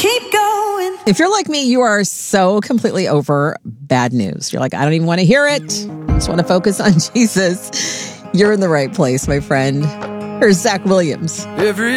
keep going. If you're like me, you are so completely over bad news. You're like, I don't even want to hear it. I just want to focus on Jesus. You're in the right place, my friend. Here's Zach Williams.